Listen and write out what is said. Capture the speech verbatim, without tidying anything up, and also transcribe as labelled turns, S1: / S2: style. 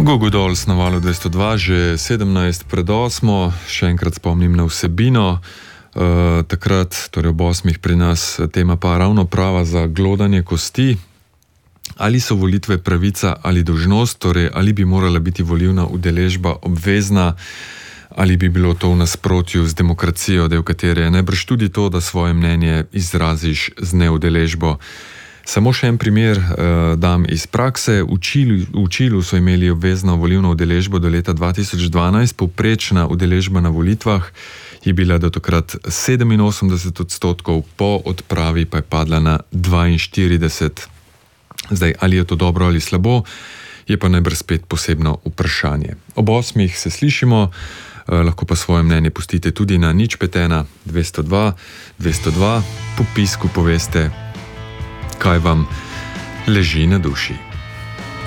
S1: Google Dolls na valu dvesto dva, že sedemnajst pred osmo, še enkrat spomnim na vsebino. Uh, takrat, torej ob osmih pri nas, tema pa ravno prava za glodanje kosti. Ali so volitve pravica ali dolžnost, torej ali bi morala biti volilna udeležba obvezna, ali bi bilo to v nasprotju z demokracijo, del katere je najbrž tudi to, da svoje mnenje izraziš z neudeležbo. Samo še en primer uh, dam iz prakse. V Čilu, v Čilu so imeli obvezno volilno udeležbo do leta dva tisoč dvanajst, povprečna udeležba na volitvah je bila do takrat sedeminosemdeset odstotkov, po odpravi pa je padla na dvainštirideset. Zdaj, ali je to dobro ali slabo, je pa najbrž spet posebno vprašanje. Ob osmih se slišimo, eh, lahko pa svoje mnenje pustite tudi na nič pet ena dvesto dva dvesto dva, po pisku poveste, kaj vam leži na duši.